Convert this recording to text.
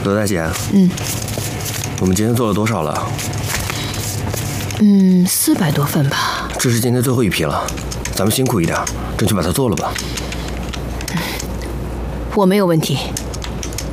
罗大姐，我们今天做了多少了 ？400多份吧。 这是今天最后一批了，咱们辛苦一点，争取把它做了吧。 我没有问题。